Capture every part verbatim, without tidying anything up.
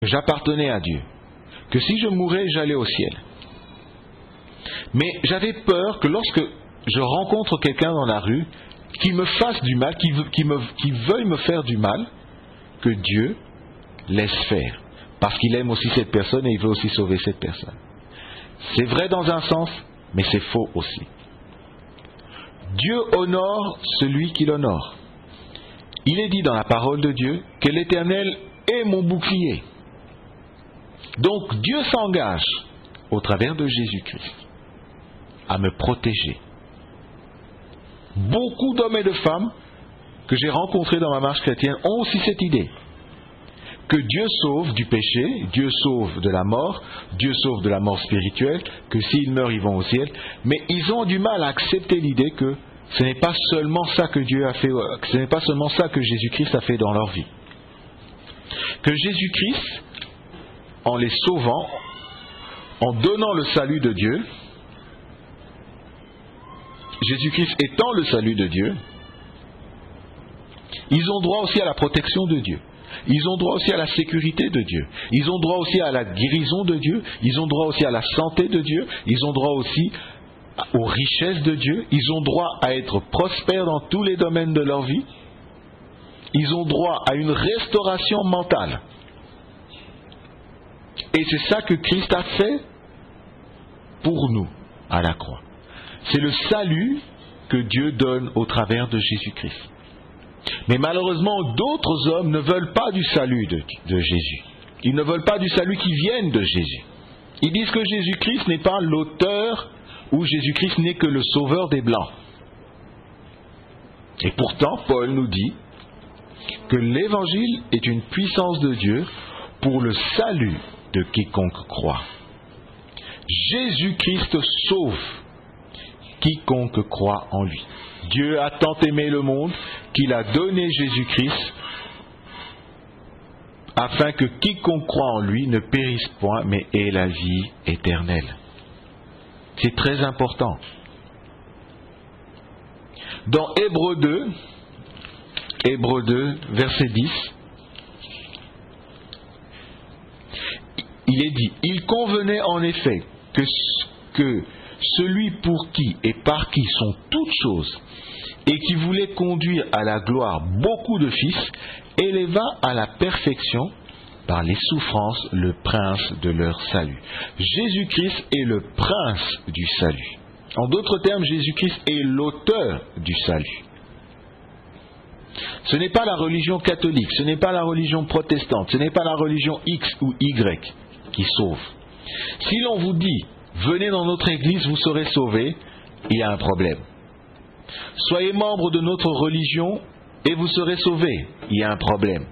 j'appartenais à Dieu, que si je mourais, j'allais au ciel. Mais j'avais peur que lorsque je rencontre quelqu'un dans la rue, qui me fasse du mal, qui, qui, me, qui veuille me faire du mal, que Dieu laisse faire. Parce qu'il aime aussi cette personne et il veut aussi sauver cette personne. C'est vrai dans un sens, mais c'est faux aussi. Dieu honore celui qui l'honore. Il est dit dans la parole de Dieu que l'Éternel est mon bouclier. Donc Dieu s'engage au travers de Jésus-Christ à me protéger. Beaucoup d'hommes et de femmes que j'ai rencontrés dans ma marche chrétienne ont aussi cette idée. Que Dieu sauve du péché, Dieu sauve de la mort, Dieu sauve de la mort spirituelle, que s'ils meurent, ils vont au ciel. Mais ils ont du mal à accepter l'idée que ce n'est pas seulement ça que Dieu a fait, que ce n'est pas seulement ça que Jésus-Christ a fait dans leur vie. Que Jésus-Christ, en les sauvant, en donnant le salut de Dieu, Jésus-Christ étant le salut de Dieu, ils ont droit aussi à la protection de Dieu. Ils ont droit aussi à la sécurité de Dieu. Ils ont droit aussi à la guérison de Dieu. Ils ont droit aussi à la santé de Dieu. Ils ont droit aussi aux richesses de Dieu. Ils ont droit à être prospères dans tous les domaines de leur vie. Ils ont droit à une restauration mentale. Et c'est ça que Christ a fait pour nous à la croix. C'est le salut que Dieu donne au travers de Jésus-Christ. Mais malheureusement, d'autres hommes ne veulent pas du salut de, de Jésus. Ils ne veulent pas du salut qui vienne de Jésus. Ils disent que Jésus-Christ n'est pas l'auteur ou Jésus-Christ n'est que le sauveur des Blancs. Et pourtant, Paul nous dit que l'Évangile est une puissance de Dieu pour le salut de quiconque croit. Jésus-Christ sauve quiconque croit en lui. Dieu a tant aimé le monde qu'il a donné Jésus-Christ afin que quiconque croit en lui ne périsse point mais ait la vie éternelle. C'est très important. Dans Hébreux deux, Hébreux deux, verset dix, il est dit, il convenait en effet que, que celui pour qui et par qui sont toutes choses, et qui voulait conduire à la gloire beaucoup de fils, éleva à la perfection par les souffrances le prince de leur salut. Jésus-Christ est le prince du salut. En d'autres termes, Jésus-Christ est l'auteur du salut. Ce n'est pas la religion catholique, ce n'est pas la religion protestante, ce n'est pas la religion X ou Y qui sauve. Si l'on vous dit venez dans notre église, vous serez sauvés, il y a un problème. Soyez membre de notre religion et vous serez sauvés, il y a un problème.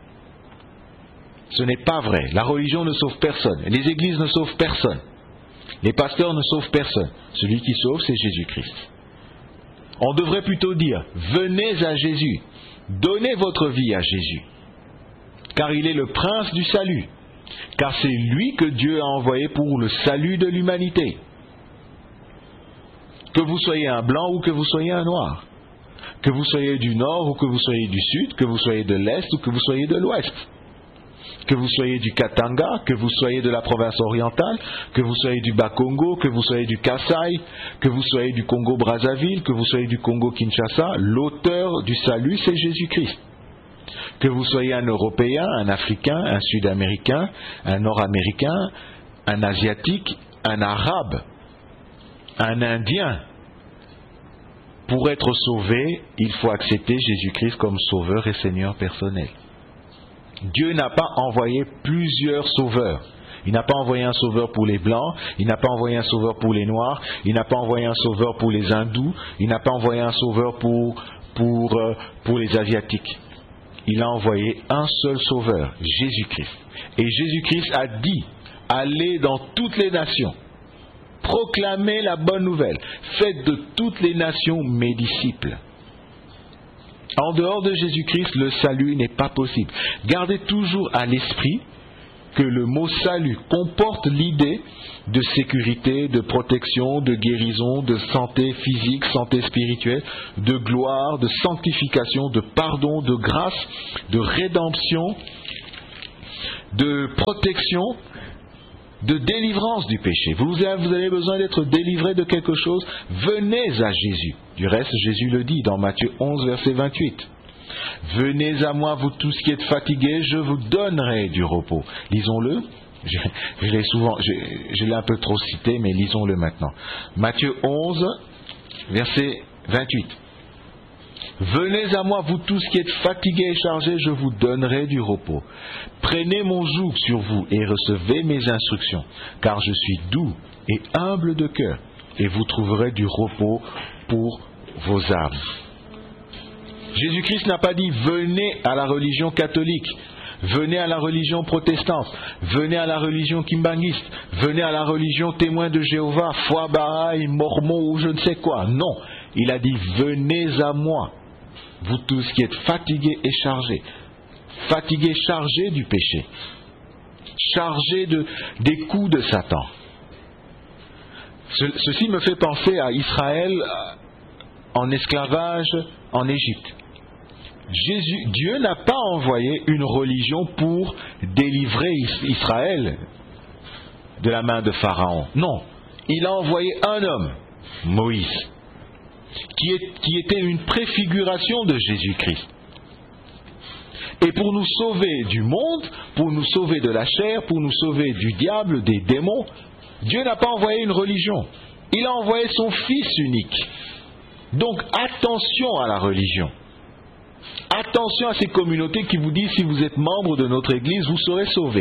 Ce n'est pas vrai. La religion ne sauve personne. Les églises ne sauvent personne. Les pasteurs ne sauvent personne. Celui qui sauve, c'est Jésus-Christ. On devrait plutôt dire, venez à Jésus. Donnez votre vie à Jésus. Car il est le prince du salut. Car c'est lui que Dieu a envoyé pour le salut de l'humanité. Que vous soyez un blanc ou que vous soyez un noir. Que vous soyez du nord ou que vous soyez du sud. Que vous soyez de l'est ou que vous soyez de l'ouest. Que vous soyez du Katanga, que vous soyez de la province orientale, que vous soyez du Bas-Congo, que vous soyez du Kasaï, que vous soyez du Congo-Brazzaville, que vous soyez du Congo-Kinshasa, l'auteur du salut, c'est Jésus-Christ. Que vous soyez un Européen, un Africain, un Sud-Américain, un Nord-Américain, un Asiatique, un Arabe, un Indien, pour être sauvé, il faut accepter Jésus-Christ comme sauveur et Seigneur personnel. Dieu n'a pas envoyé plusieurs sauveurs. Il n'a pas envoyé un sauveur pour les blancs, il n'a pas envoyé un sauveur pour les noirs, il n'a pas envoyé un sauveur pour les hindous, il n'a pas envoyé un sauveur pour, pour, euh, pour les asiatiques. Il a envoyé un seul sauveur, Jésus-Christ. Et Jésus-Christ a dit, allez dans toutes les nations, proclamez la bonne nouvelle, faites de toutes les nations mes disciples. En dehors de Jésus-Christ, le salut n'est pas possible. Gardez toujours à l'esprit que le mot salut comporte l'idée de sécurité, de protection, de guérison, de santé physique, santé spirituelle, de gloire, de sanctification, de pardon, de grâce, de rédemption, de protection, de délivrance du péché. Vous avez, vous avez besoin d'être délivré de quelque chose, venez à Jésus. Du reste, Jésus le dit dans Matthieu onze, verset vingt-huit. Venez à moi, vous tous qui êtes fatigués, je vous donnerai du repos. Lisons-le. Je, je l'ai souvent, je, je l'ai un peu trop cité, mais lisons-le maintenant. Matthieu onze, verset vingt-huit. Venez à moi, vous tous qui êtes fatigués et chargés, je vous donnerai du repos. Prenez mon joug sur vous et recevez mes instructions, car je suis doux et humble de cœur, et vous trouverez du repos pour vos âmes. Jésus-Christ n'a pas dit venez à la religion catholique, venez à la religion protestante, venez à la religion kimbanguiste, venez à la religion témoin de Jéhovah, foi Baha'i, mormon ou je ne sais quoi. Non, il a dit venez à moi, vous tous qui êtes fatigués et chargés, fatigués, chargés du péché, chargés de, des coups de Satan. Ce, ceci me fait penser à Israël en esclavage en Égypte. Jésus, Dieu n'a pas envoyé une religion pour délivrer Israël de la main de Pharaon. Non, il a envoyé un homme, Moïse, qui, est, qui était une préfiguration de Jésus-Christ. Et pour nous sauver du monde, pour nous sauver de la chair, pour nous sauver du diable, des démons, Dieu n'a pas envoyé une religion. Il a envoyé son Fils unique. Donc attention à la religion. Attention à ces communautés qui vous disent si vous êtes membre de notre Église, vous serez sauvés.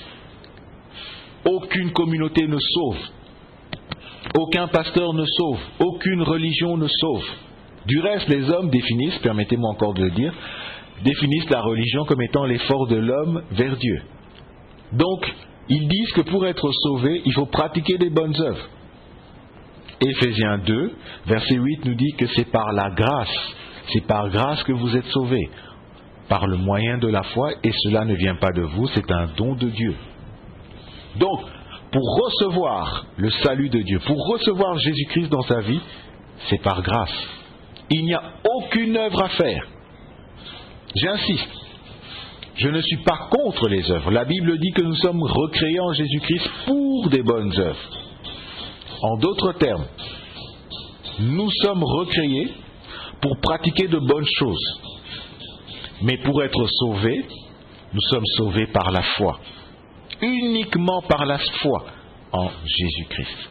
Aucune communauté ne sauve. Aucun pasteur ne sauve. Aucune religion ne sauve. Du reste, les hommes définissent, permettez-moi encore de le dire, définissent la religion comme étant l'effort de l'homme vers Dieu. Donc, ils disent que pour être sauvé, il faut pratiquer des bonnes œuvres. Éphésiens deux, verset huit nous dit que c'est par la grâce, c'est par grâce que vous êtes sauvés, par le moyen de la foi, et cela ne vient pas de vous, c'est un don de Dieu. Donc, pour recevoir le salut de Dieu, pour recevoir Jésus-Christ dans sa vie, c'est par grâce. Il n'y a aucune œuvre à faire. J'insiste, je ne suis pas contre les œuvres. La Bible dit que nous sommes recréés en Jésus-Christ pour des bonnes œuvres. En d'autres termes, nous sommes recréés pour pratiquer de bonnes choses. Mais pour être sauvés, nous sommes sauvés par la foi. Uniquement par la foi en Jésus-Christ.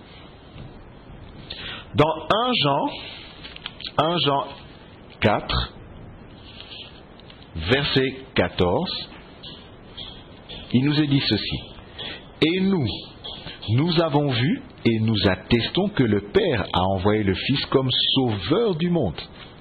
Dans un Jean, un Jean quatre, verset quatorze, il nous est dit ceci. Et nous, nous avons vu et nous attestons que le Père a envoyé le Fils comme sauveur du monde.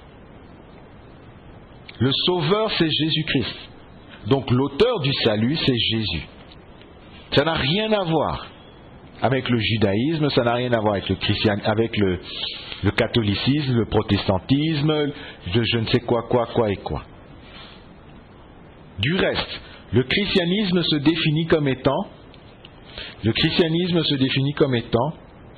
Le sauveur, c'est Jésus-Christ. Donc l'auteur du salut, c'est Jésus. Ça n'a rien à voir avec le judaïsme, ça n'a rien à voir avec le christian, avec le, le catholicisme, le protestantisme, de je ne sais quoi, quoi, quoi et quoi. Du reste, le christianisme se définit comme étant, le christianisme se définit comme étant,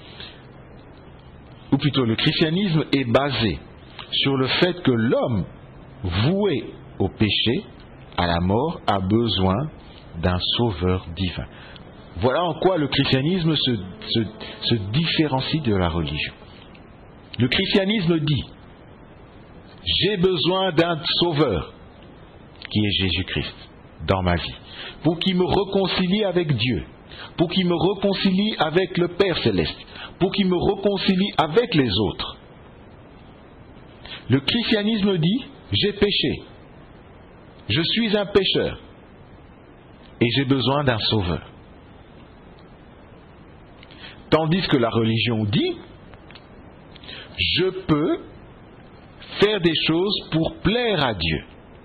ou plutôt le christianisme est basé sur le fait que l'homme voué au péché, à la mort, a besoin d'un sauveur divin. Voilà en quoi le christianisme se, se, se différencie de la religion. Le christianisme dit, j'ai besoin d'un sauveur, qui est Jésus-Christ, dans ma vie, pour qu'il me réconcilie avec Dieu, pour qu'il me réconcilie avec le Père Céleste, pour qu'il me réconcilie avec les autres. Le christianisme dit, j'ai péché, je suis un pécheur, et j'ai besoin d'un sauveur. Tandis que la religion dit, je peux faire des choses pour plaire à Dieu.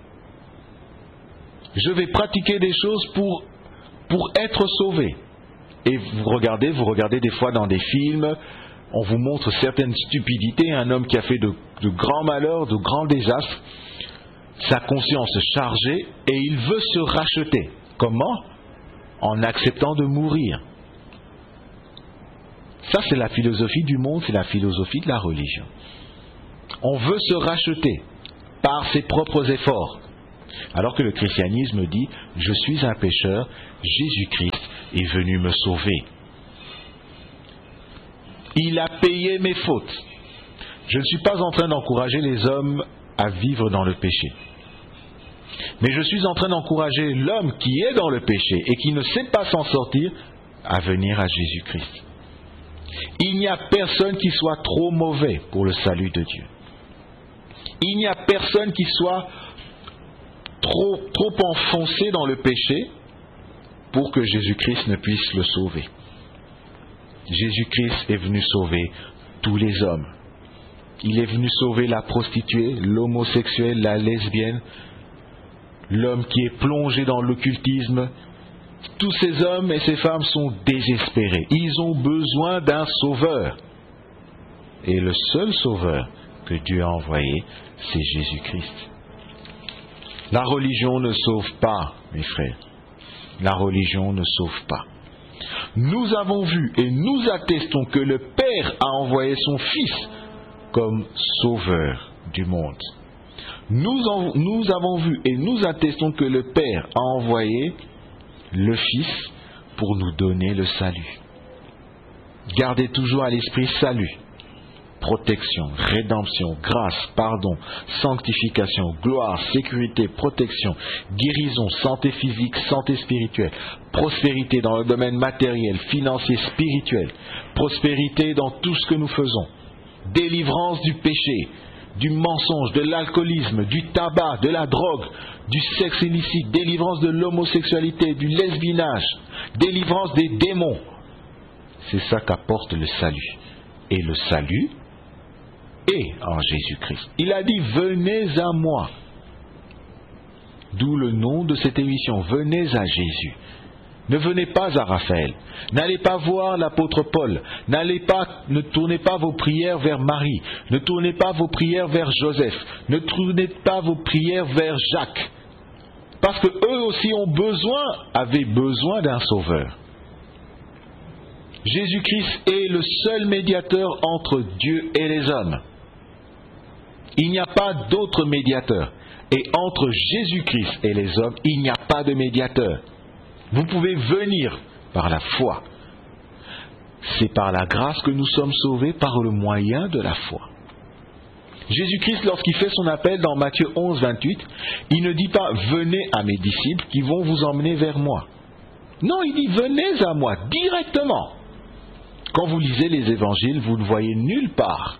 Je vais pratiquer des choses pour, pour être sauvé. Et vous regardez, vous regardez des fois dans des films, on vous montre certaines stupidités, un homme qui a fait de, de grands malheurs, de grands désastres, sa conscience chargée, et il veut se racheter. Comment? En acceptant de mourir. Ça, c'est la philosophie du monde, c'est la philosophie de la religion. On veut se racheter par ses propres efforts. Alors que le christianisme dit, je suis un pécheur, Jésus-Christ est venu me sauver. Il a payé mes fautes. Je ne suis pas en train d'encourager les hommes à vivre dans le péché. Mais je suis en train d'encourager l'homme qui est dans le péché et qui ne sait pas s'en sortir à venir à Jésus-Christ. Il n'y a personne qui soit trop mauvais pour le salut de Dieu. Il n'y a personne qui soit trop, trop enfoncé dans le péché pour que Jésus-Christ ne puisse le sauver. Jésus-Christ est venu sauver tous les hommes. Il est venu sauver la prostituée, l'homosexuel, la lesbienne, l'homme qui est plongé dans l'occultisme. Tous ces hommes et ces femmes sont désespérés. Ils ont besoin d'un sauveur. Et le seul sauveur que Dieu a envoyé, c'est Jésus-Christ. La religion ne sauve pas, mes frères. La religion ne sauve pas. Nous avons vu et nous attestons que le Père a envoyé son Fils comme sauveur du monde. Nous, en, nous avons vu et nous attestons que le Père a envoyé le Fils pour nous donner le salut. Gardez toujours à l'esprit salut, protection, rédemption, grâce, pardon, sanctification, gloire, sécurité, protection, guérison, santé physique, santé spirituelle, prospérité dans le domaine matériel, financier, spirituel, prospérité dans tout ce que nous faisons, délivrance du péché, du mensonge, de l'alcoolisme, du tabac, de la drogue, du sexe illicite, délivrance de l'homosexualité, du lesbinage, délivrance des démons. C'est ça qu'apporte le salut. Et le salut est en Jésus-Christ. Il a dit, venez à moi. D'où le nom de cette émission, venez à Jésus. Ne venez pas à Raphaël. N'allez pas voir l'apôtre Paul. N'allez pas, ne tournez pas vos prières vers Marie. Ne tournez pas vos prières vers Joseph. Ne tournez pas vos prières vers Jacques. Parce que eux aussi ont besoin, avaient besoin d'un sauveur. Jésus-Christ est le seul médiateur entre Dieu et les hommes. Il n'y a pas d'autre médiateur. Et entre Jésus-Christ et les hommes, il n'y a pas de médiateur. Vous pouvez venir par la foi. C'est par la grâce que nous sommes sauvés par le moyen de la foi. Jésus-Christ, lorsqu'il fait son appel dans Matthieu onze, vingt-huit, il ne dit pas « Venez à mes disciples qui vont vous emmener vers moi ». Non, il dit « Venez à moi directement ». Quand vous lisez les évangiles, vous ne voyez nulle part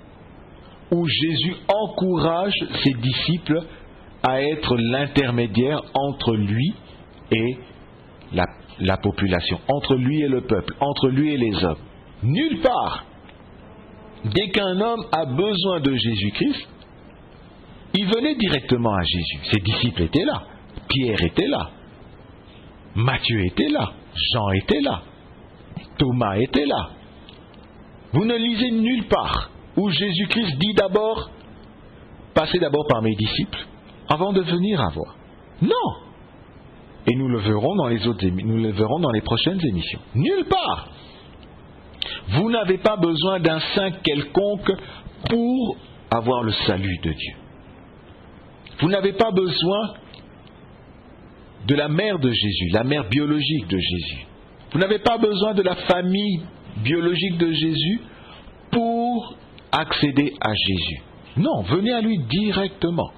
où Jésus encourage ses disciples à être l'intermédiaire entre lui et la, la population, entre lui et le peuple, entre lui et les hommes. Nulle part. Dès qu'un homme a besoin de Jésus-Christ, il venait directement à Jésus. Ses disciples étaient là, Pierre était là, Matthieu était là, Jean était là, Thomas était là. Vous ne lisez nulle part où Jésus-Christ dit d'abord, passez d'abord par mes disciples avant de venir à moi. Non. Et nous le verrons dans les autres, nous le verrons dans les prochaines émissions. Nulle part. Vous n'avez pas besoin d'un saint quelconque pour avoir le salut de Dieu. Vous n'avez pas besoin de la mère de Jésus, la mère biologique de Jésus. Vous n'avez pas besoin de la famille biologique de Jésus pour accéder à Jésus. Non, venez à lui directement.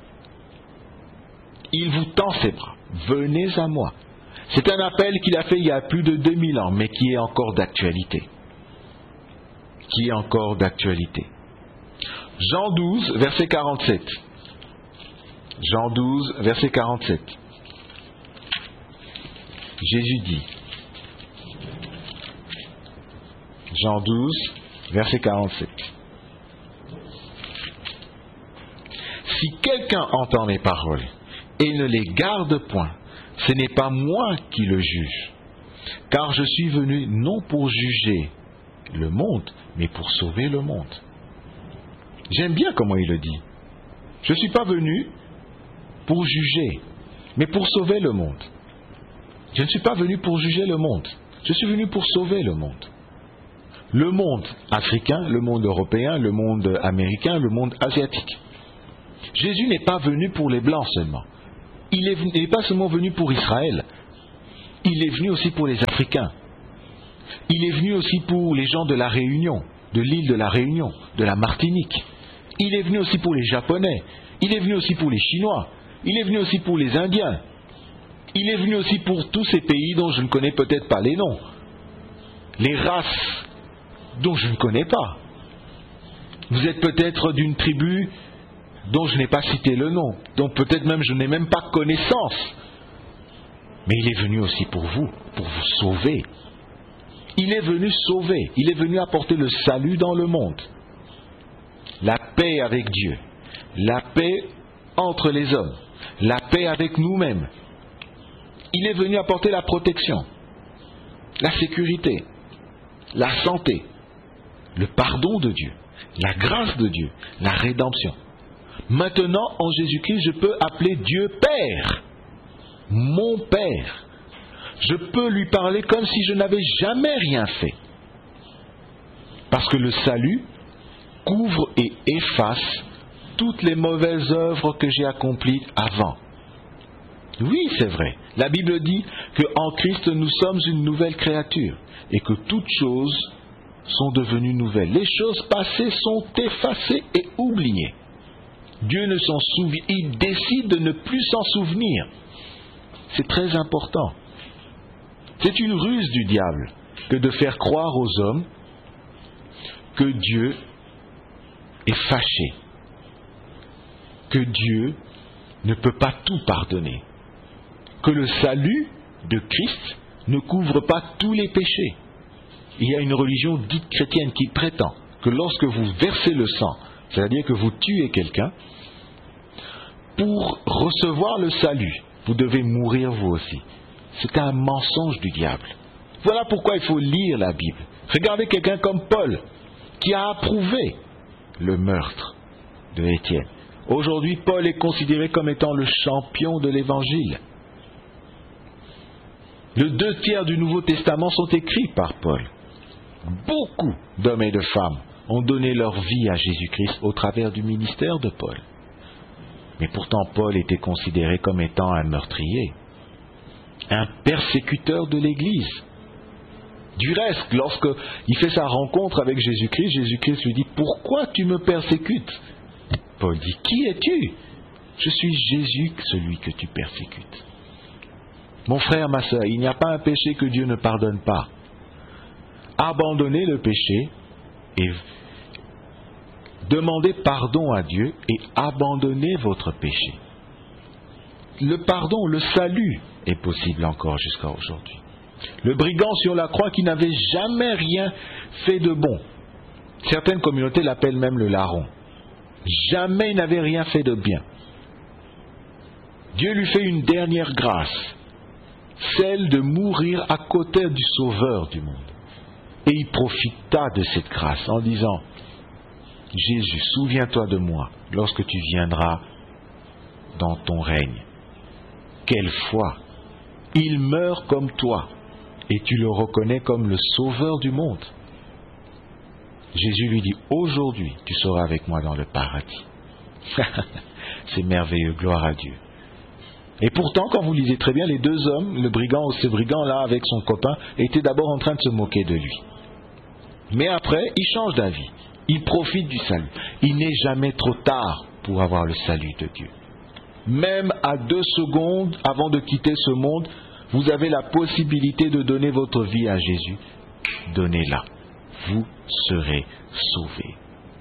Il vous tend ses bras. Venez à moi. C'est un appel qu'il a fait il y a plus de deux mille ans, mais qui est encore d'actualité. Qui est encore d'actualité. Jean douze, verset quarante-sept. Jean douze, verset quarante-sept. Jésus dit, Jean douze, verset quarante-sept. Si quelqu'un entend mes paroles et ne les garde point, ce n'est pas moi qui le juge, car je suis venu non pour juger le monde, mais pour sauver le monde. J'aime bien comment il le dit. Je ne suis pas venu pour juger, mais pour sauver le monde. Je ne suis pas venu pour juger le monde, je suis venu pour sauver le monde. Le monde africain, le monde européen, le monde américain, le monde asiatique. Jésus n'est pas venu pour les blancs seulement. il n'est pas seulement venu pour Israël, il est venu aussi pour les Africains. Il est venu aussi pour les gens de la Réunion, de l'île de la Réunion, de la Martinique. Il est venu aussi pour les Japonais. Il est venu aussi pour les Chinois. Il est venu aussi pour les Indiens. Il est venu aussi pour tous ces pays dont je ne connais peut-être pas les noms. Les races dont je ne connais pas. Vous êtes peut-être d'une tribu dont je n'ai pas cité le nom, dont peut-être même je n'ai même pas connaissance. Mais il est venu aussi pour vous, pour vous sauver. Il est venu sauver, il est venu apporter le salut dans le monde. La paix avec Dieu, la paix entre les hommes, la paix avec nous-mêmes. Il est venu apporter la protection, la sécurité, la santé, le pardon de Dieu, la grâce de Dieu, la rédemption. Maintenant, en Jésus-Christ, je peux appeler Dieu Père, mon Père. Je peux lui parler comme si je n'avais jamais rien fait. Parce que le salut couvre et efface toutes les mauvaises œuvres que j'ai accomplies avant. Oui, c'est vrai. La Bible dit qu'en Christ, nous sommes une nouvelle créature et que toutes choses sont devenues nouvelles. Les choses passées sont effacées et oubliées. Dieu ne s'en souvient, il décide de ne plus s'en souvenir. C'est très important. C'est une ruse du diable que de faire croire aux hommes que Dieu est fâché, que Dieu ne peut pas tout pardonner, que le salut de Christ ne couvre pas tous les péchés. Il y a une religion dite chrétienne qui prétend que lorsque vous versez le sang, c'est-à-dire que vous tuez quelqu'un, pour recevoir le salut, vous devez mourir vous aussi. C'est un mensonge du diable. Voilà pourquoi il faut lire la Bible. Regardez quelqu'un comme Paul, qui a approuvé le meurtre de Étienne. Aujourd'hui, Paul est considéré comme étant le champion de l'Évangile. Les deux tiers du Nouveau Testament sont écrits par Paul. Beaucoup d'hommes et de femmes ont donné leur vie à Jésus-Christ au travers du ministère de Paul. Mais pourtant, Paul était considéré comme étant un meurtrier, un persécuteur de l'Église. Du reste, lorsqu'il fait sa rencontre avec Jésus-Christ, Jésus-Christ lui dit « Pourquoi tu me persécutes ?» Paul dit « Qui es-tu » ? « Je suis Jésus, celui que tu persécutes. » Mon frère, ma sœur, il n'y a pas un péché que Dieu ne pardonne pas. Abandonnez le péché et demandez pardon à Dieu et abandonnez votre péché. Le pardon, le salut est possible encore jusqu'à aujourd'hui. Le brigand sur la croix qui n'avait jamais rien fait de bon. Certaines communautés l'appellent même le larron. Jamais il n'avait rien fait de bien. Dieu lui fait une dernière grâce, celle de mourir à côté du Sauveur du monde. Et il profita de cette grâce en disant « Jésus, souviens-toi de moi lorsque tu viendras dans ton règne. » Quelle foi! Il meurt comme toi et tu le reconnais comme le Sauveur du monde. Jésus lui dit « Aujourd'hui, tu seras avec moi dans le paradis. » C'est merveilleux, gloire à Dieu. Et pourtant, quand vous lisez très bien, les deux hommes, le brigand ou ce brigand-là avec son copain, étaient d'abord en train de se moquer de lui. Mais après, il change d'avis. Il profite du salut. Il n'est jamais trop tard pour avoir le salut de Dieu. Même à deux secondes avant de quitter ce monde, vous avez la possibilité de donner votre vie à Jésus. Donnez-la. Vous serez sauvés.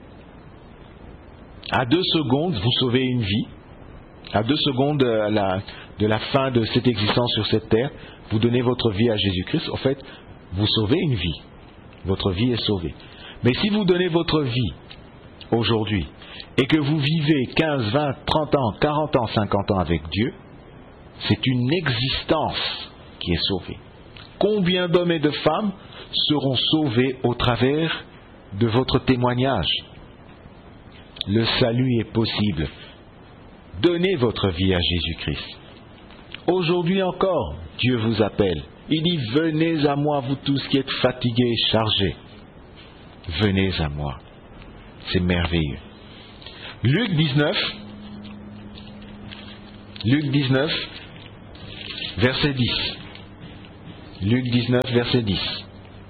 À deux secondes, vous sauvez une vie. À deux secondes de la, de la fin de cette existence sur cette terre, vous donnez votre vie à Jésus-Christ. En fait, vous sauvez une vie. Votre vie est sauvée. Mais si vous donnez votre vie aujourd'hui et que vous vivez quinze, vingt, trente ans, quarante ans, cinquante ans avec Dieu, c'est une existence qui est sauvée. Combien d'hommes et de femmes seront sauvés au travers de votre témoignage? Le salut est possible. Donnez votre vie à Jésus-Christ. Aujourd'hui encore, Dieu vous appelle. Il dit, venez à moi, vous tous qui êtes fatigués et chargés. Venez à moi. C'est merveilleux. Luc dix-neuf, Luc dix-neuf, verset dix. Luc dix-neuf, verset dix.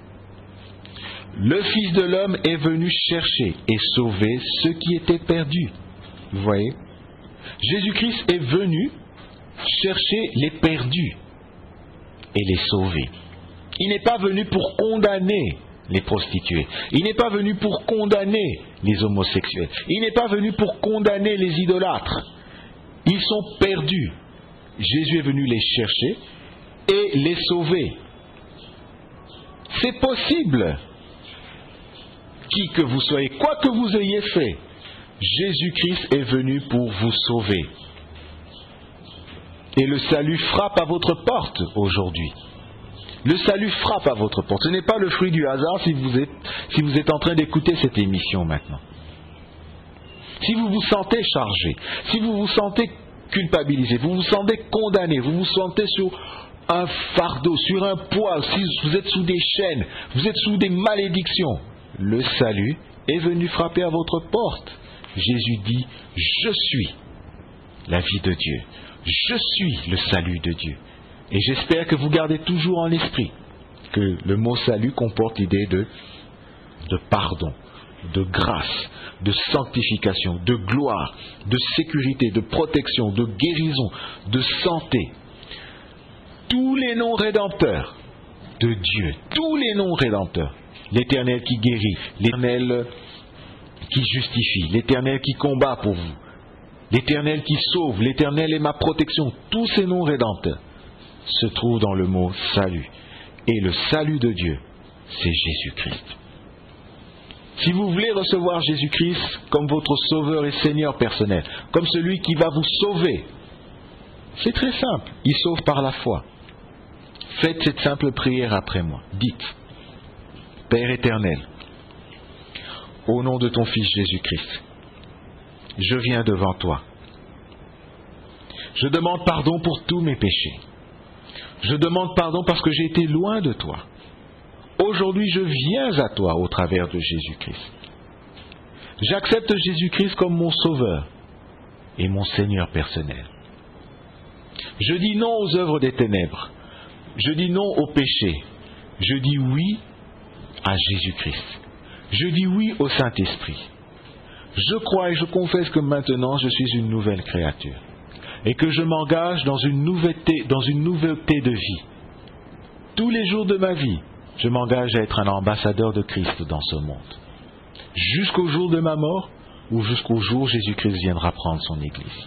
Le Fils de l'homme est venu chercher et sauver ceux qui étaient perdus. Vous voyez? Jésus-Christ est venu chercher les perdus et les sauver. Il n'est pas venu pour condamner les prostituées. Il n'est pas venu pour condamner les homosexuels. Il n'est pas venu pour condamner les idolâtres. Ils sont perdus. Jésus est venu les chercher et les sauver. C'est possible. Qui que vous soyez, quoi que vous ayez fait, Jésus-Christ est venu pour vous sauver. Et le salut frappe à votre porte aujourd'hui. Le salut frappe à votre porte. Ce n'est pas le fruit du hasard si vous êtes, si vous êtes en train d'écouter cette émission maintenant. Si vous vous sentez chargé, si vous vous sentez culpabilisé, vous vous sentez condamné, vous vous sentez sur un fardeau, sur un poids, si vous êtes sous des chaînes, vous êtes sous des malédictions, le salut est venu frapper à votre porte. Jésus dit, je suis la vie de Dieu. Je suis le salut de Dieu. Et j'espère que vous gardez toujours en esprit que le mot salut comporte l'idée de, de pardon, de grâce, de sanctification, de gloire, de sécurité, de protection, de guérison, de santé. Tous les noms rédempteurs de Dieu, tous les noms rédempteurs. L'Éternel qui guérit, l'Éternel qui justifie, l'Éternel qui combat pour vous, l'Éternel qui sauve, l'Éternel est ma protection. Tous ces noms rédempteurs se trouvent dans le mot salut. Et le salut de Dieu, c'est Jésus-Christ. Si vous voulez recevoir Jésus-Christ comme votre sauveur et Seigneur personnel, comme celui qui va vous sauver, c'est très simple. Il sauve par la foi. Faites cette simple prière après moi. Dites, Père éternel, au nom de ton Fils Jésus-Christ, je viens devant toi. Je demande pardon pour tous mes péchés. Je demande pardon parce que j'ai été loin de toi. Aujourd'hui, je viens à toi au travers de Jésus-Christ. J'accepte Jésus-Christ comme mon sauveur et mon Seigneur personnel. Je dis non aux œuvres des ténèbres. Je dis non au péché. Je dis oui à Jésus-Christ. Je dis oui au Saint-Esprit. Je crois et je confesse que maintenant je suis une nouvelle créature et que je m'engage dans une nouveauté, dans une nouveauté de vie. Tous les jours de ma vie, je m'engage à être un ambassadeur de Christ dans ce monde. Jusqu'au jour de ma mort ou jusqu'au jour où Jésus-Christ viendra prendre son Église.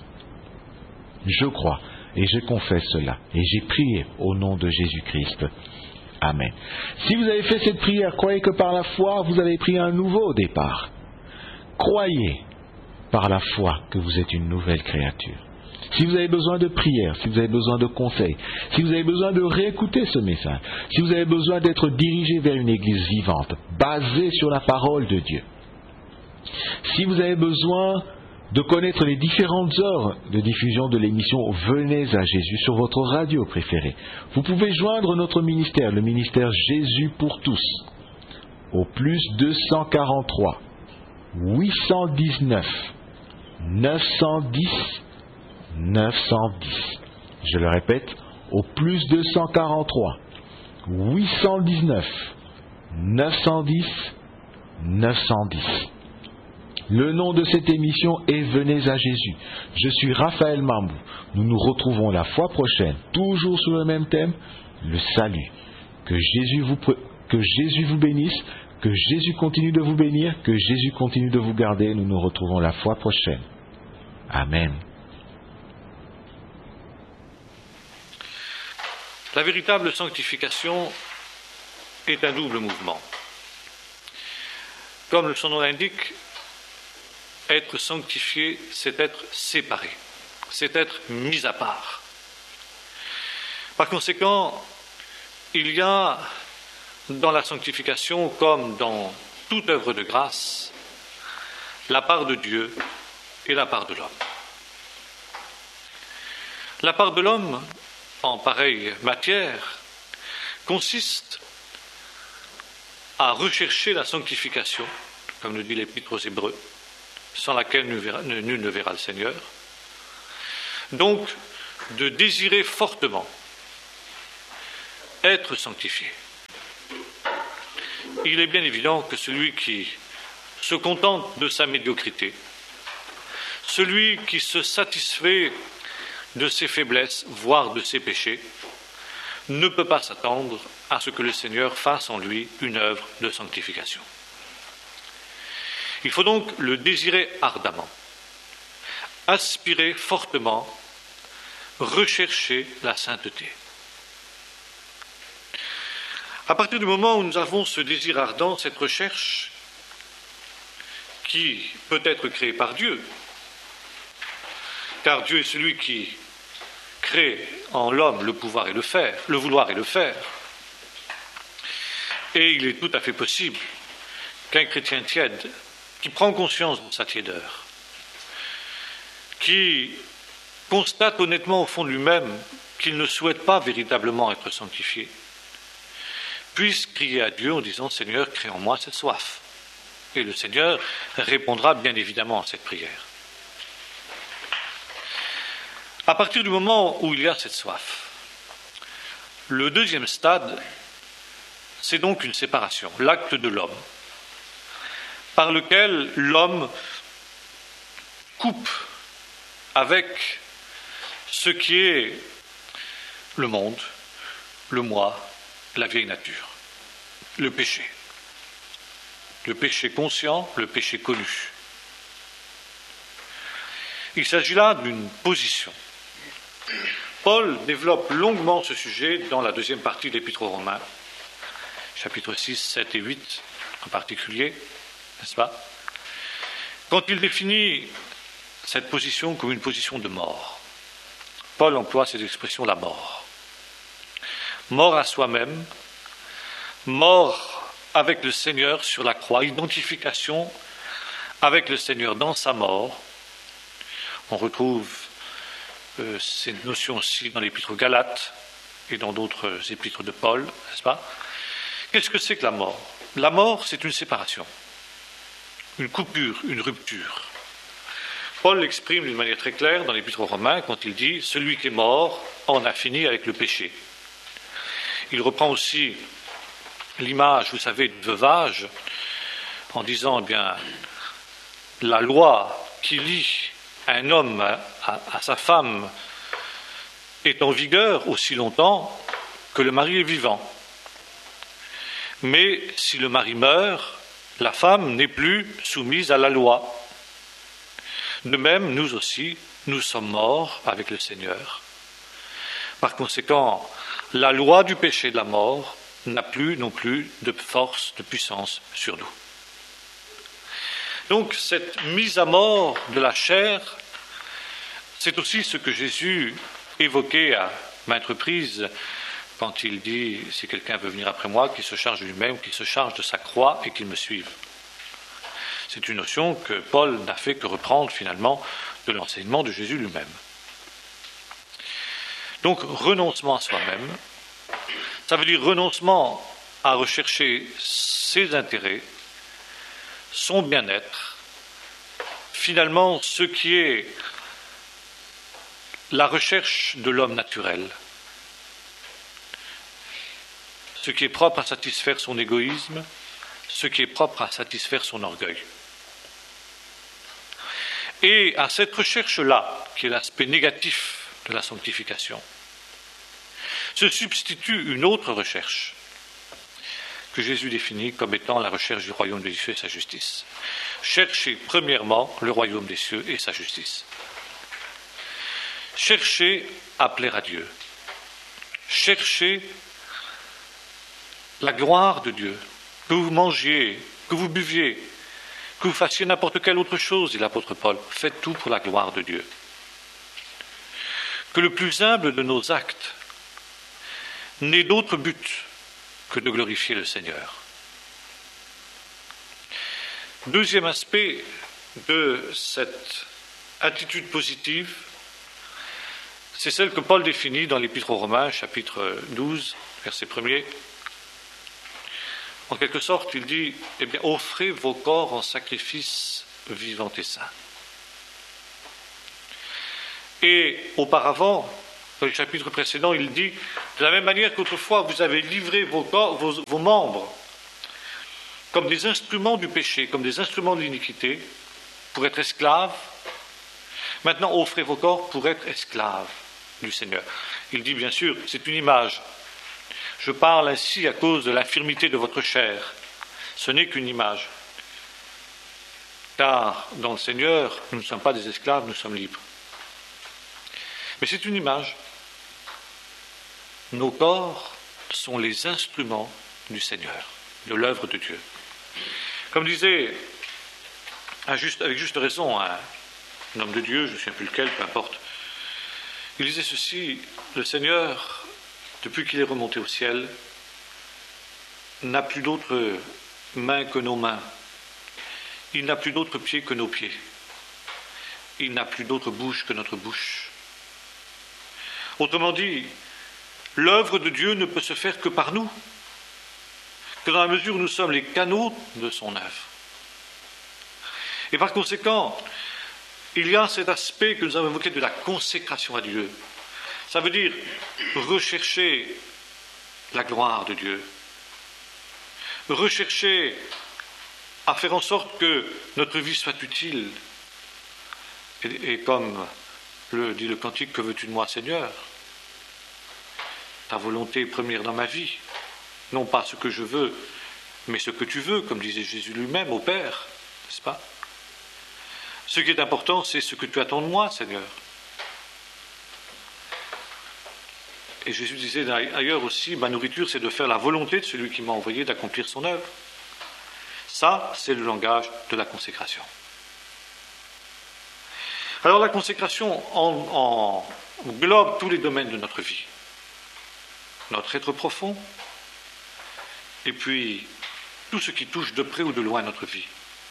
Je crois et je confesse cela et j'ai prié au nom de Jésus-Christ. Amen. Si vous avez fait cette prière, croyez que par la foi, vous avez pris un nouveau départ. Croyez par la foi que vous êtes une nouvelle créature. Si vous avez besoin de prière, si vous avez besoin de conseils, si vous avez besoin de réécouter ce message, si vous avez besoin d'être dirigé vers une église vivante, basée sur la parole de Dieu, si vous avez besoin de connaître les différentes heures de diffusion de l'émission Venez à Jésus sur votre radio préférée, vous pouvez joindre notre ministère, le ministère Jésus pour tous, au plus deux cent quarante-trois, huit cent dix-neuf, neuf cent dix, neuf cent dix. Je le répète, au plus deux cent quarante-trois, huit cent dix-neuf, neuf cent dix, neuf cent dix. Le nom de cette émission est Venez à Jésus. Je suis Raphaël Mambou. Nous nous retrouvons la fois prochaine, toujours sur le même thème, le salut. Que Jésus vous, que Jésus vous bénisse, que Jésus continue de vous bénir, que Jésus continue de vous garder. Nous nous retrouvons la fois prochaine. Amen. La véritable sanctification est un double mouvement. Comme son nom l'indique, être sanctifié, c'est être séparé, c'est être mis à part. Par conséquent, il y a dans la sanctification, comme dans toute œuvre de grâce, la part de Dieu et la part de l'homme. La part de l'homme, en pareille matière, consiste à rechercher la sanctification, comme le dit l'Épître aux Hébreux, sans laquelle nul ne verra le Seigneur. Donc, de désirer fortement être sanctifié. Il est bien évident que celui qui se contente de sa médiocrité, celui qui se satisfait de ses faiblesses, voire de ses péchés, ne peut pas s'attendre à ce que le Seigneur fasse en lui une œuvre de sanctification. Il faut donc le désirer ardemment, aspirer fortement, rechercher la sainteté. À partir du moment où nous avons ce désir ardent, cette recherche, qui peut être créée par Dieu, car Dieu est celui qui crée en l'homme le pouvoir et le faire, le vouloir et le faire, et il est tout à fait possible qu'un chrétien tiède, qui prend conscience de sa tiédeur, qui constate honnêtement au fond de lui-même qu'il ne souhaite pas véritablement être sanctifié, puisse crier à Dieu en disant « Seigneur, crée en moi cette soif ». Et le Seigneur répondra bien évidemment à cette prière. À partir du moment où il y a cette soif, le deuxième stade, c'est donc une séparation, l'acte de l'homme, par lequel l'homme coupe avec ce qui est le monde, le moi, la vieille nature, le péché. Le péché conscient, le péché connu. Il s'agit là d'une position. Paul développe longuement ce sujet dans la deuxième partie de l'Épître aux Romains, chapitres six, sept et huit en particulier, n'est-ce pas? Quand il définit cette position comme une position de mort, Paul emploie cette expression, la mort. Mort à soi-même, mort avec le Seigneur sur la croix, identification avec le Seigneur dans sa mort. On retrouve euh, ces notions-ci dans l'épître aux Galates et dans d'autres épîtres de Paul, n'est-ce pas? Qu'est-ce que c'est que la mort? La mort, c'est une séparation, une coupure, une rupture. Paul l'exprime d'une manière très claire dans l'épître aux Romains quand il dit « Celui qui est mort en a fini avec le péché ». Il reprend aussi l'image, vous savez, du veuvage, en disant, eh bien, la loi qui lie un homme à, à, à sa femme est en vigueur aussi longtemps que le mari est vivant. Mais si le mari meurt, la femme n'est plus soumise à la loi. De même, nous aussi, nous sommes morts avec le Seigneur. Par conséquent, la loi du péché et de la mort n'a plus non plus de force, de puissance sur nous. Donc cette mise à mort de la chair, c'est aussi ce que Jésus évoquait à maintes reprises quand il dit « Si quelqu'un veut venir après moi, qu'il se charge de lui-même, qu'il se charge de sa croix et qu'il me suive ». C'est une notion que Paul n'a fait que reprendre finalement de l'enseignement de Jésus lui-même. Donc renoncement à soi-même, ça veut dire renoncement à rechercher ses intérêts, son bien-être, finalement ce qui est la recherche de l'homme naturel, ce qui est propre à satisfaire son égoïsme, ce qui est propre à satisfaire son orgueil. Et à cette recherche-là, qui est l'aspect négatif de la sanctification, se substitue une autre recherche que Jésus définit comme étant la recherche du royaume des cieux et sa justice. Cherchez premièrement le royaume des cieux et sa justice. Cherchez à plaire à Dieu. Cherchez la gloire de Dieu. Que vous mangiez, que vous buviez, que vous fassiez n'importe quelle autre chose, dit l'apôtre Paul, faites tout pour la gloire de Dieu. Que le plus humble de nos actes n'ait d'autre but que de glorifier le Seigneur. Deuxième aspect de cette attitude positive, c'est celle que Paul définit dans l'Épître aux Romains, chapitre douze, verset premier. En quelque sorte, il dit, eh bien, offrez vos corps en sacrifice vivant et saint. Et auparavant, Dans le chapitre précédent, il dit, de la même manière qu'autrefois vous avez livré vos, corps, vos, vos membres comme des instruments du péché, comme des instruments de l'iniquité, pour être esclaves, maintenant offrez vos corps pour être esclaves du Seigneur. Il dit bien sûr, c'est une image. Je parle ainsi à cause de l'infirmité de votre chair. Ce n'est qu'une image. Car dans le Seigneur, nous ne sommes pas des esclaves, nous sommes libres. Mais c'est une image. Nos corps sont les instruments du Seigneur, de l'œuvre de Dieu. Comme disait, avec juste raison, un homme de Dieu, je ne sais plus lequel, peu importe, il disait ceci, le Seigneur, depuis qu'il est remonté au ciel, n'a plus d'autres mains que nos mains. Il n'a plus d'autres pieds que nos pieds. Il n'a plus d'autre bouche que notre bouche. Autrement dit, l'œuvre de Dieu ne peut se faire que par nous, que dans la mesure où nous sommes les canaux de son œuvre. Et par conséquent, il y a cet aspect que nous avons évoqué de la consécration à Dieu. Ça veut dire rechercher la gloire de Dieu, rechercher à faire en sorte que notre vie soit utile. Et, et comme le dit le cantique, que veux-tu de moi, Seigneur? Ta volonté première dans ma vie, non pas ce que je veux, mais ce que tu veux, comme disait Jésus lui-même au Père, n'est-ce pas? Ce qui est important, c'est ce que tu attends de moi, Seigneur. Et Jésus disait ailleurs aussi, ma nourriture, c'est de faire la volonté de celui qui m'a envoyé, d'accomplir son œuvre. Ça, c'est le langage de la consécration. Alors la consécration en, en englobe tous les domaines de notre vie. Notre être profond, et puis tout ce qui touche de près ou de loin notre vie.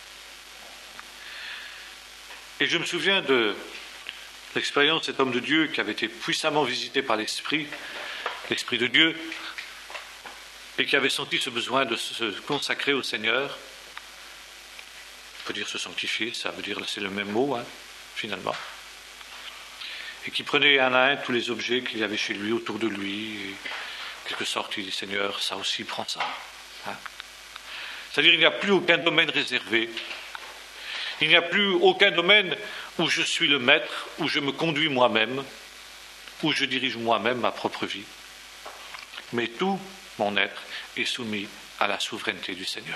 Et je me souviens de l'expérience de cet homme de Dieu qui avait été puissamment visité par l'Esprit, l'Esprit de Dieu, et qui avait senti ce besoin de se consacrer au Seigneur. On peut dire se sanctifier, ça veut dire, c'est le même mot, hein, finalement. Et qui prenait un à un tous les objets qu'il y avait chez lui, autour de lui, et en quelque sorte, il dit, Seigneur, ça aussi, prends ça. Hein. C'est-à-dire, il n'y a plus aucun domaine réservé. Il n'y a plus aucun domaine où je suis le maître, où je me conduis moi-même, où je dirige moi-même ma propre vie. Mais tout mon être est soumis à la souveraineté du Seigneur.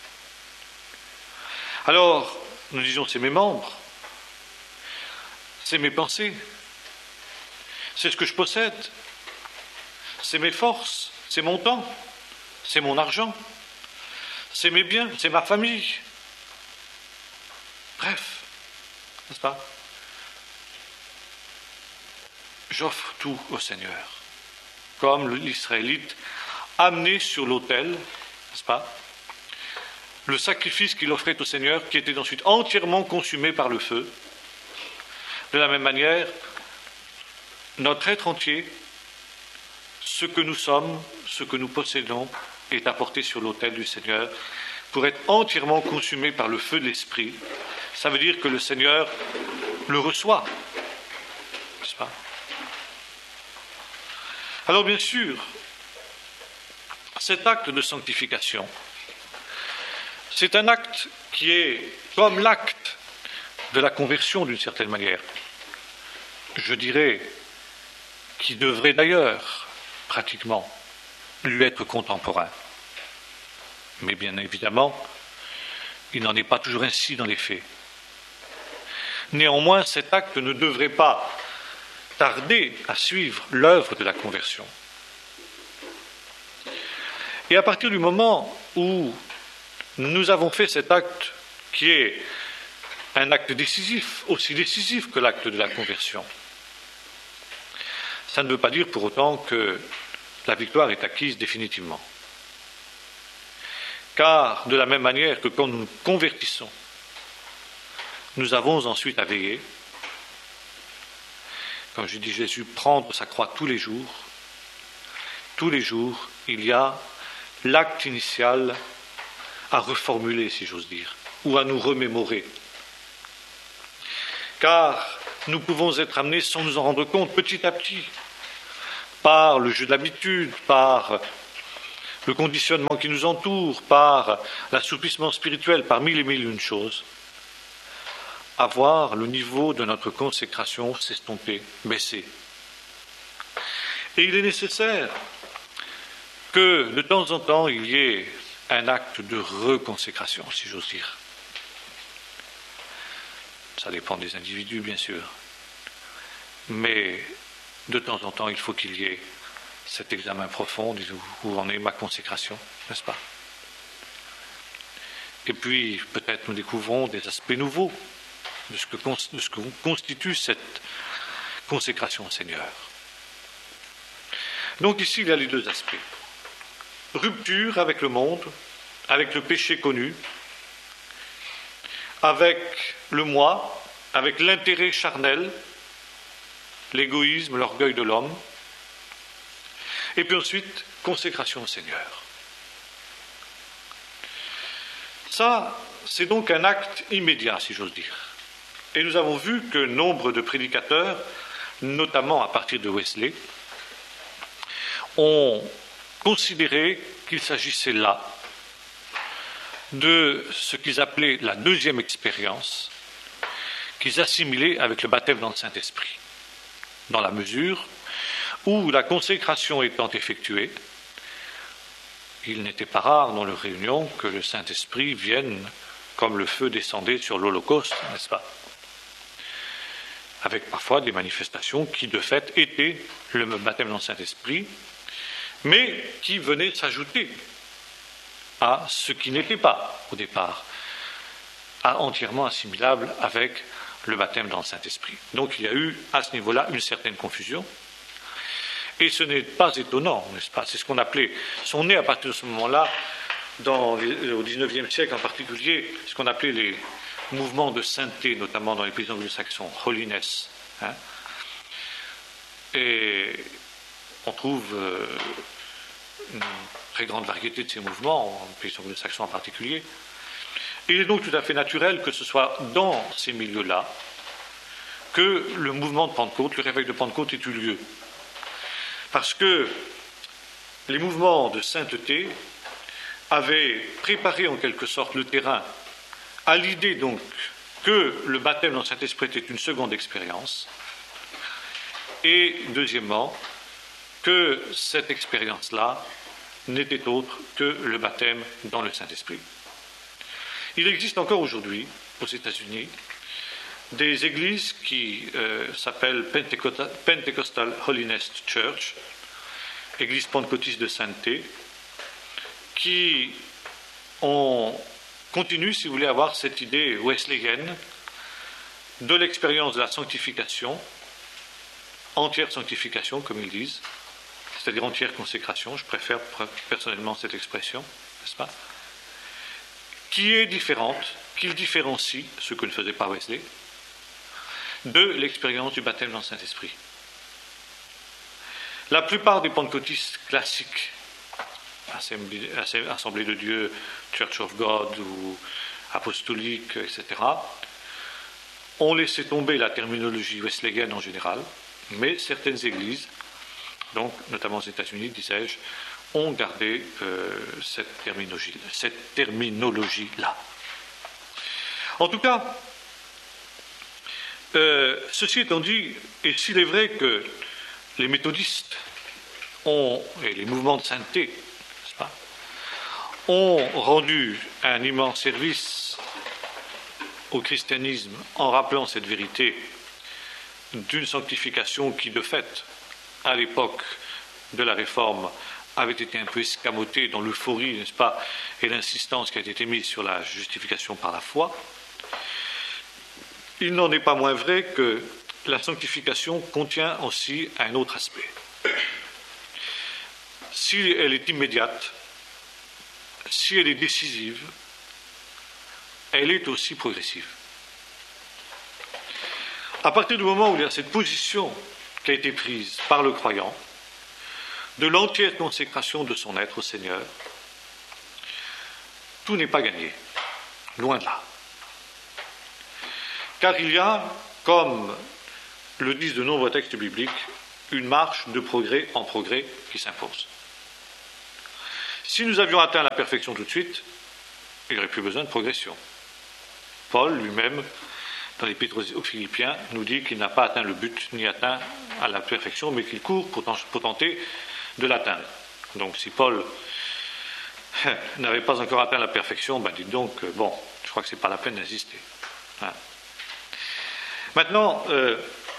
Alors, nous disons, c'est mes membres, c'est mes pensées, c'est ce que je possède, c'est mes forces, c'est mon temps, c'est mon argent, c'est mes biens, c'est ma famille. Bref, n'est-ce pas? J'offre tout au Seigneur, comme l'Israélite amené sur l'autel, n'est-ce pas? Le sacrifice qu'il offrait au Seigneur, qui était ensuite entièrement consumé par le feu. De la même manière, notre être entier, ce que nous sommes, ce que nous possédons, est apporté sur l'autel du Seigneur pour être entièrement consumé par le feu de l'Esprit. Ça veut dire que le Seigneur le reçoit, n'est-ce pas? Alors bien sûr, cet acte de sanctification, c'est un acte qui est comme l'acte de la conversion d'une certaine manière. Je dirais qui devrait d'ailleurs, pratiquement, lui être contemporain. Mais bien évidemment, il n'en est pas toujours ainsi dans les faits. Néanmoins, cet acte ne devrait pas tarder à suivre l'œuvre de la conversion. Et à partir du moment où nous avons fait cet acte qui est un acte décisif, aussi décisif que l'acte de la conversion, ça ne veut pas dire pour autant que la victoire est acquise définitivement. Car de la même manière que quand nous nous convertissons, nous avons ensuite à veiller, comme je dis Jésus, prendre sa croix tous les jours. Tous les jours, il y a l'acte initial à reformuler, si j'ose dire, ou à nous remémorer. Car nous pouvons être amenés, sans nous en rendre compte, petit à petit, par le jeu de l'habitude, par le conditionnement qui nous entoure, par l'assouplissement spirituel, par mille et mille et une choses, à voir le niveau de notre consécration s'estomper, baisser. Et il est nécessaire que de temps en temps il y ait un acte de reconsécration, si j'ose dire. Ça dépend des individus, bien sûr. Mais de temps en temps, il faut qu'il y ait cet examen profond, où en est ma consécration, n'est-ce pas? Et puis, peut-être nous découvrons des aspects nouveaux de ce que, de ce que constitue cette consécration au Seigneur. Donc ici, il y a les deux aspects. Rupture avec le monde, avec le péché connu, avec le moi, avec l'intérêt charnel, l'égoïsme, l'orgueil de l'homme, et puis ensuite, consécration au Seigneur. Ça, c'est donc un acte immédiat, si j'ose dire. Et nous avons vu que nombre de prédicateurs, notamment à partir de Wesley, ont considéré qu'il s'agissait là de ce qu'ils appelaient la deuxième expérience, qu'ils assimilaient avec le baptême dans le Saint-Esprit, dans la mesure où la consécration étant effectuée, il n'était pas rare dans leurs réunions que le Saint-Esprit vienne comme le feu descendait sur l'Holocauste, n'est-ce pas? Avec parfois des manifestations qui de fait étaient le baptême dans le Saint-Esprit, mais qui venaient s'ajouter à ce qui n'était pas au départ, à entièrement assimilable avec le baptême dans le Saint-Esprit. Donc il y a eu à ce niveau-là une certaine confusion. Et ce n'est pas étonnant, n'est-ce pas? C'est ce qu'on appelait, sont nés à partir de ce moment-là, dans les, au dix-neuvième siècle en particulier, ce qu'on appelait les mouvements de sainteté, notamment dans les pays anglo-saxons, holiness. Hein? Et on trouve euh, une très grande variété de ces mouvements, en pays anglo-saxons en particulier. Et il est donc tout à fait naturel que ce soit dans ces milieux-là que le mouvement de Pentecôte, le réveil de Pentecôte ait eu lieu. Parce que les mouvements de sainteté avaient préparé en quelque sorte le terrain à l'idée donc que le baptême dans le Saint-Esprit était une seconde expérience, et deuxièmement, que cette expérience-là n'était autre que le baptême dans le Saint-Esprit. Il existe encore aujourd'hui, aux États-Unis, des églises qui euh, s'appellent Pentecostal, Pentecostal Holiness Church, église pentecôtiste de sainteté, qui ont, continuent, si vous voulez, à avoir cette idée wesleyenne de l'expérience de la sanctification, entière sanctification, comme ils disent, c'est-à-dire entière consécration, je préfère personnellement cette expression, n'est-ce pas, qui est différente, qui différencie, ce que ne faisait pas Wesley, de l'expérience du baptême dans le Saint-Esprit. La plupart des pentecôtistes classiques, Assemblée de Dieu, Church of God ou apostolique, et cetera, ont laissé tomber la terminologie wesleyenne en général, mais certaines églises, donc notamment aux États-Unis, disais-je, ont gardé euh, cette terminologie, cette terminologie-là. En tout cas, euh, ceci étant dit, et s'il est vrai que les méthodistes ont, et les mouvements de sainteté, n'est-ce pas, ont rendu un immense service au christianisme en rappelant cette vérité d'une sanctification qui, de fait, à l'époque de la Réforme, avait été un peu escamotée dans l'euphorie, n'est-ce pas, et l'insistance qui a été mise sur la justification par la foi, il n'en est pas moins vrai que la sanctification contient aussi un autre aspect. Si elle est immédiate, si elle est décisive, elle est aussi progressive. À partir du moment où il y a cette position qui a été prise par le croyant, de l'entière consécration de son être au Seigneur, tout n'est pas gagné, loin de là. Car il y a, comme le disent de nombreux textes bibliques, une marche de progrès en progrès qui s'impose. Si nous avions atteint la perfection tout de suite, il n'y aurait plus besoin de progression. Paul lui-même, dans l'Épître aux Philippiens, nous dit qu'il n'a pas atteint le but ni atteint à la perfection, mais qu'il court pour, pour tenter de l'atteindre. Donc si Paul n'avait pas encore atteint la perfection, ben dites donc, bon, je crois que ce n'est pas la peine d'insister. Hein. Maintenant, euh,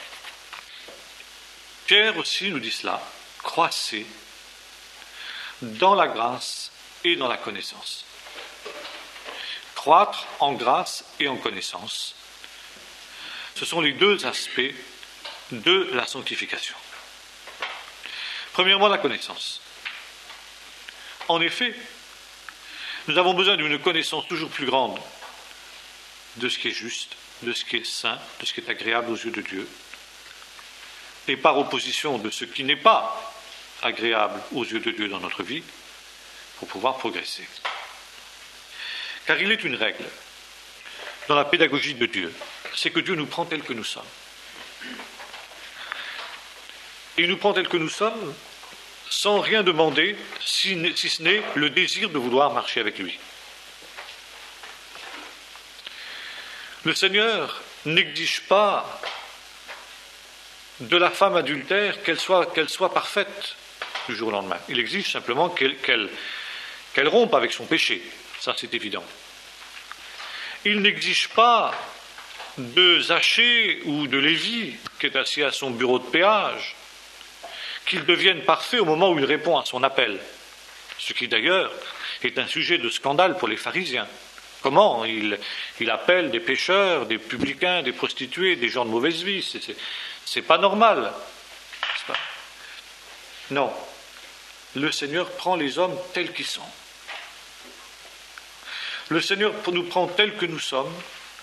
Pierre aussi nous dit cela, croissez dans la grâce et dans la connaissance. Croître en grâce et en connaissance, ce sont les deux aspects de la sanctification. Premièrement, la connaissance. En effet, nous avons besoin d'une connaissance toujours plus grande de ce qui est juste, de ce qui est saint, de ce qui est agréable aux yeux de Dieu, et par opposition de ce qui n'est pas agréable aux yeux de Dieu dans notre vie, pour pouvoir progresser. Car il est une règle dans la pédagogie de Dieu, c'est que Dieu nous prend tels que nous sommes. Et il nous prend tels que nous sommes sans rien demander, si, si ce n'est le désir de vouloir marcher avec lui. Le Seigneur n'exige pas de la femme adultère qu'elle soit, qu'elle soit parfaite du jour au lendemain. Il exige simplement qu'elle, qu'elle, qu'elle rompe avec son péché. Ça, c'est évident. Il n'exige pas de Zachée ou de Lévi, qui est assis à son bureau de péage, qu'il devienne parfait au moment où il répond à son appel. Ce qui d'ailleurs est un sujet de scandale pour les pharisiens. Comment il, il appelle des pécheurs, des publicains, des prostituées, des gens de mauvaise vie. C'est, c'est, c'est pas normal. n'est-ce pas ? Non. Le Seigneur prend les hommes tels qu'ils sont. Le Seigneur nous prend tels que nous sommes,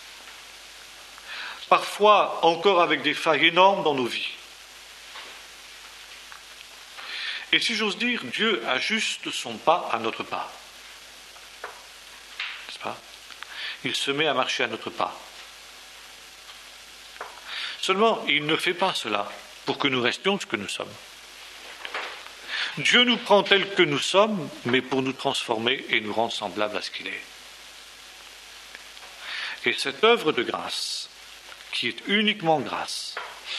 parfois encore avec des failles énormes dans nos vies. Et si j'ose dire, Dieu ajuste son pas à notre pas. N'est-ce pas ? Il se met à marcher à notre pas. Seulement, il ne fait pas cela pour que nous restions ce que nous sommes. Dieu nous prend tels que nous sommes, mais pour nous transformer et nous rendre semblables à ce qu'il est. Et cette œuvre de grâce, qui est uniquement grâce,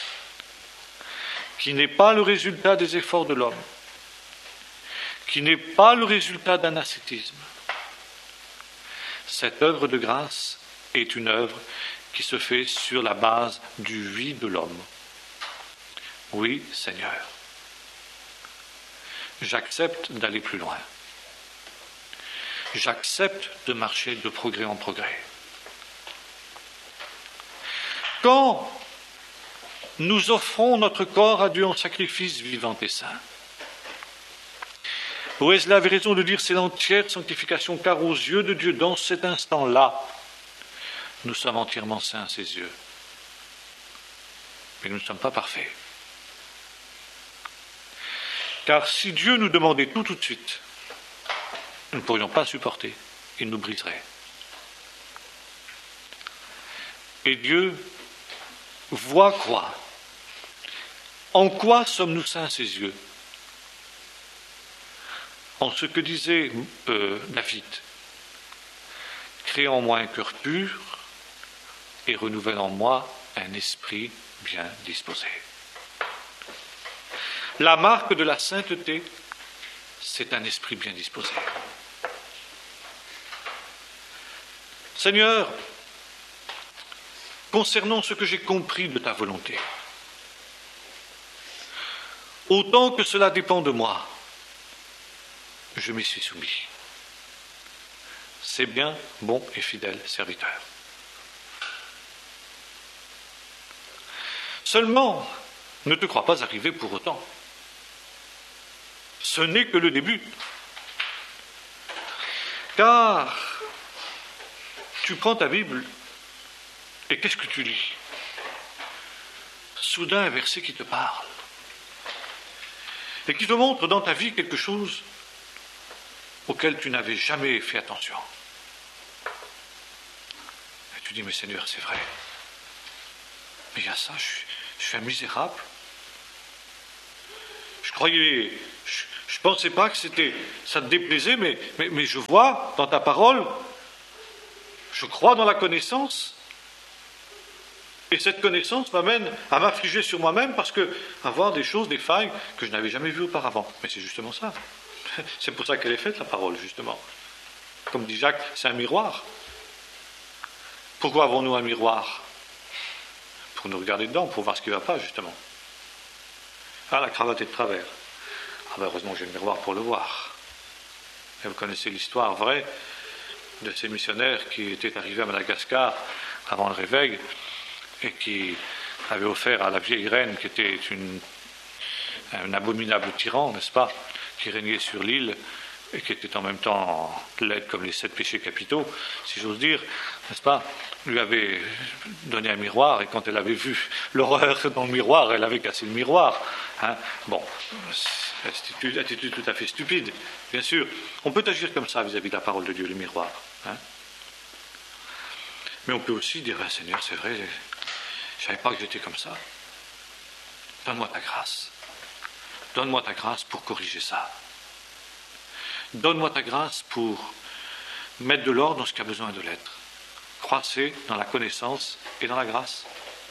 qui n'est pas le résultat des efforts de l'homme, qui n'est pas le résultat d'un ascétisme, cette œuvre de grâce est une œuvre qui se fait sur la base du oui de l'homme. Oui, Seigneur, j'accepte d'aller plus loin. J'accepte de marcher de progrès en progrès. Quand nous offrons notre corps à Dieu en sacrifice vivant et saint, Wesley avait raison de dire c'est l'entière sanctification, car aux yeux de Dieu, dans cet instant-là, nous sommes entièrement saints à ses yeux. Mais nous ne sommes pas parfaits. Car si Dieu nous demandait tout tout de suite, nous ne pourrions pas supporter, il nous briserait. Et Dieu voit quoi ? En quoi sommes-nous saints à ses yeux ? En ce que disait euh, David, crée en moi un cœur pur et renouvelle en moi un esprit bien disposé. La marque de la sainteté, c'est un esprit bien disposé. Seigneur, concernant ce que j'ai compris de ta volonté, autant que cela dépend de moi, je m'y suis soumis. C'est bien, bon et fidèle serviteur. Seulement, ne te crois pas arrivé pour autant. Ce n'est que le début. Car tu prends ta Bible et qu'est-ce que tu lis ? Soudain, un verset qui te parle et qui te montre dans ta vie quelque chose auquel tu n'avais jamais fait attention. Et tu dis, mais Seigneur, c'est vrai. Mais il y a ça, je suis, je suis un misérable. je croyais, je ne pensais pas que c'était, ça te déplaisait, mais, mais, mais je vois dans ta parole, je crois dans la connaissance, et cette connaissance m'amène à m'affliger sur moi-même parce que avoir des choses, des failles que je n'avais jamais vues auparavant. Mais c'est justement ça. C'est pour ça qu'elle est faite, la parole, justement. Comme dit Jacques, c'est un miroir. Pourquoi avons-nous un miroir? Pour nous regarder dedans, pour voir ce qui ne va pas, justement. Ah, la cravate est de travers. Ah ben heureusement que j'ai le miroir pour le voir. Et vous connaissez l'histoire vraie de ces missionnaires qui étaient arrivés à Madagascar avant le réveil et qui avaient offert à la vieille reine, qui était une, un abominable tyran, n'est-ce pas, qui régnait sur l'île et qui était en même temps laide comme les sept péchés capitaux, si j'ose dire, n'est-ce pas, lui avait donné un miroir, et quand elle avait vu l'horreur dans le miroir, elle avait cassé le miroir. Hein. Bon, attitude, attitude tout à fait stupide, bien sûr. On peut agir comme ça vis-à-vis de la parole de Dieu, le miroir. Hein. Mais on peut aussi dire, ah, Seigneur, c'est vrai, je ne savais pas que j'étais comme ça. Donne-moi ta grâce. Donne-moi ta grâce pour corriger ça. Donne-moi ta grâce pour mettre de l'ordre dans ce qui a besoin de l'être. Croissez dans la connaissance et dans la grâce.